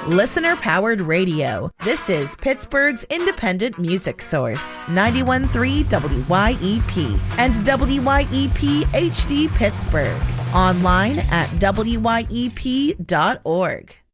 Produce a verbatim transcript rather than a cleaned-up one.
Listener-powered radio. This is Pittsburgh's independent music source. ninety-one point three W Y E P and W Y E P H D Pittsburgh. Online at W Y E P dot org.